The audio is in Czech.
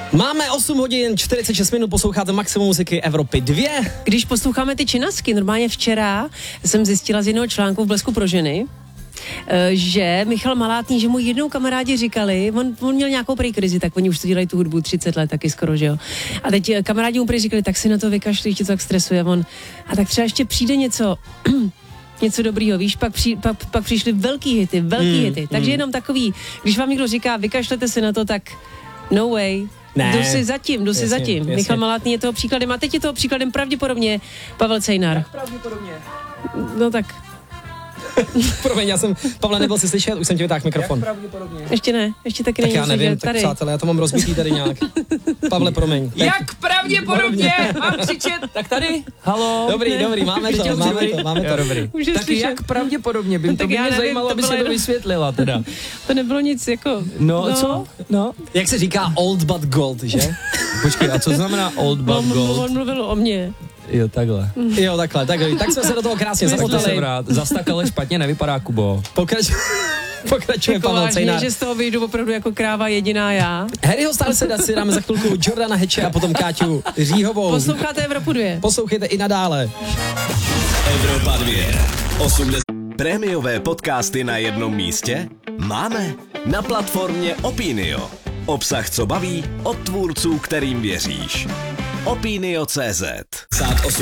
Máme 8 hodin 46 minut, posloucháte Maximum muziky Evropy 2. Když posloucháme ty činasky, normálně včera jsem zjistila z jednoho článku v Blesku pro ženy, že Michal Malátný, že mu jednou kamarádi říkali, on měl nějakou prý krizi, tak oni už to dělají tu hudbu 30 let taky skoro, že jo. A teď kamarádi mu prý říkali, tak si na to vykašli, tě to tak stresuje. A tak třeba ještě přijde něco dobrýho, víš, pak přišly velký hity. Takže jenom takový, když vám někdo říká, vykašlete si na to, tak no way. Ne. Jdu si zatím. Jasně. Michal Malátný je toho příkladem a teď je toho příkladem pravděpodobně Pavel Cejnar. Tak pravděpodobně. No tak. Promiň, já jsem, Pavle, nebyl si slyšet, už jsem ti vytáhl mikrofon. Ještě ne, ještě taky není. Tak já nevím, slyšet, tak tady. přátelé, já to mám rozbitý tady nějak. Pavle, promiň. Jak pravděpodobně mám křičet? Tak tady, halo. Dobrý, máme to. Jo, dobrý. Tak slyšet. jak pravděpodobně, to by mě zajímalo, aby se to vysvětlila teda. To nebylo nic jako... No, co? No. Jak se říká old but gold, že? Počkej, a co znamená old but gold? On mluvil o mně. Jo, takhle. Jo, takhle. Tak jsme se do toho krásně Tak to zakoutali. jsem rád. Zas tak ale špatně nevypadá, Kubo. Pokračuje Jako Pavel vážně, Cejnar. že z toho vyjdu opravdu jako kráva jediná já. Harryho Stylese si dáme za chvilku Jordana Heče a potom Káťu Říhovou. Posloucháte Evropu 2. Poslouchejte i nadále. Evropa 2. 80. Prémiové podcasty na jednom místě? Máme. Na platformě Opinio. Obsah, co baví, od tvůrců, kterým věříš. Opinio.cz